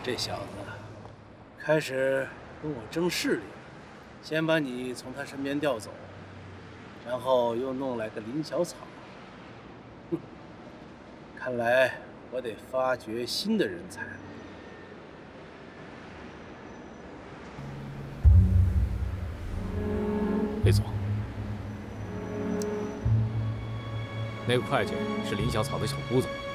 这小子开始跟我争势力，先把你从他身边调走，然后又弄来个林小草。哼，看来我得发掘新的人才了。 雷总，那个会计是林小草的小姑子。